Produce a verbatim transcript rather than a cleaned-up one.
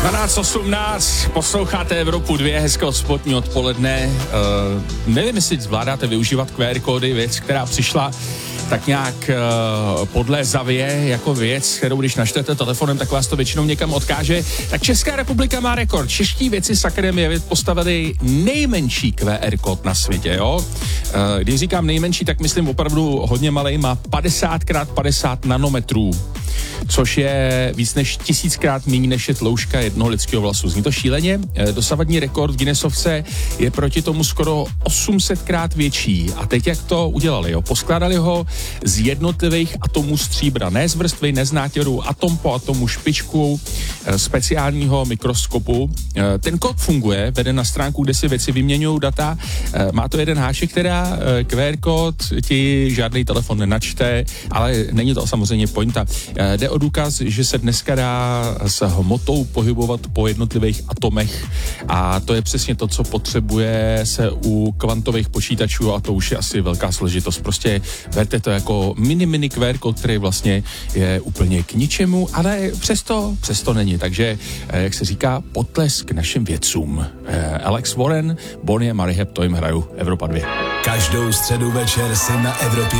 dvanáct osmnáct, posloucháte Evropu dva, hezkého sobotní odpoledne. Uh, nevím, jestli zvládáte využívat Q R kódy, věc, která přišla tak nějak uh, podlézavě jako věc, kterou když načtete telefonem, tak vás to většinou někam odkáže. Tak Česká republika má rekord. Čeští vědci z Akademie věd postavili nejmenší Q R kód na světě, jo. Uh, když říkám nejmenší, tak myslím opravdu hodně malej, má padesát krát padesát nanometrů, což je víc než tisíckrát méně než je tloušťka jednoho lidského vlasu. Zní to šíleně? Dosavadní rekord v Guinnessovce je proti tomu skoro osm set krát větší. A teď jak to udělali? Jo? Poskládali ho z jednotlivých atomů stříbra. Ne z vrstvy, ne z nátěru, atom po atomu, špičku speciálního mikroskopu. Ten kód funguje, vede na stránku, kde si věci vyměňují data. Má to jeden háček, která Q R kód ti žádný telefon nenačte, ale není to samozřejmě pointa. Jde o důkaz, že se dneska dá s hmotou pohybovat po jednotlivých atomech a to je přesně to, co potřebuje se u kvantových počítačů a to už je asi velká složitost. Prostě berte to jako mini mini Q R kód, který vlastně je úplně k ničemu, ale přesto, přesto není. Takže, jak se říká, potlesk našim vědcům. Alex Warren, Bonnie a Mary Hep, to jim hraju Evropa dva. Každou středu večer si na Evropě